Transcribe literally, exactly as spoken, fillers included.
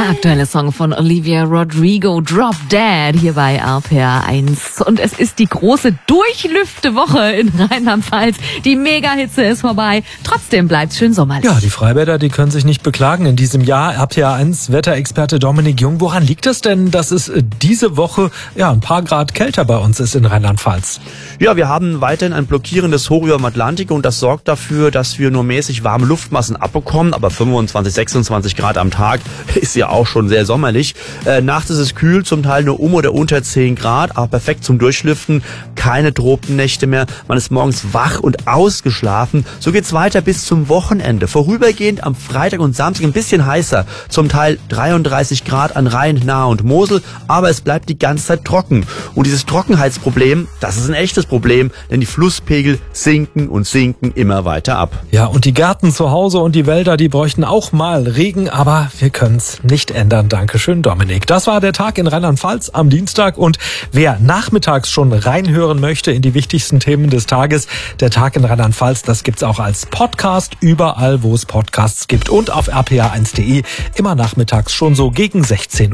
Der aktuelle Song von Olivia Rodrigo, Drop Dead, hier bei R P R eins. Und es ist die große Durchlüfte-Woche in Rheinland-Pfalz. Die Mega-Hitze ist vorbei. Trotzdem bleibt's schön sommerlich. Ja, die Freibäder, die können sich nicht beklagen in diesem Jahr. R P R eins Wetterexperte Dominik Jung, woran liegt es denn, dass es diese Woche ja ein paar Grad kälter bei uns ist in Rheinland-Pfalz? Ja, wir haben weiterhin ein blockierendes Hoch über dem Atlantik und das sorgt dafür, dass wir nur mäßig warme Luftmassen abbekommen. Aber fünfundzwanzig, sechsundzwanzig Grad am Tag ist ja auch schon sehr sommerlich. Äh, nachts ist es kühl, zum Teil nur um oder unter zehn Grad, aber perfekt zum Durchlüften. Keine Tropennächte mehr. Man ist morgens wach und ausgeschlafen. So geht's weiter bis zum Wochenende. Vorübergehend am Freitag und Samstag ein bisschen heißer. Zum Teil dreiunddreißig Grad an Rhein, Nahe und Mosel. Aber es bleibt die ganze Zeit trocken. Und dieses Trockenheitsproblem, das ist ein echtes Problem, denn die Flusspegel sinken und sinken immer weiter ab. Ja, und die Gärten zu Hause und die Wälder, die bräuchten auch mal Regen, aber wir können's nicht ändern. Dankeschön, Dominik. Das war der Tag in Rheinland-Pfalz am Dienstag und wer nachmittags schon reinhören möchte in die wichtigsten Themen des Tages, der Tag in Rheinland-Pfalz, das gibt's auch als Podcast überall, wo es Podcasts gibt und auf r p r eins punkt d e immer nachmittags schon so gegen sechzehn Uhr.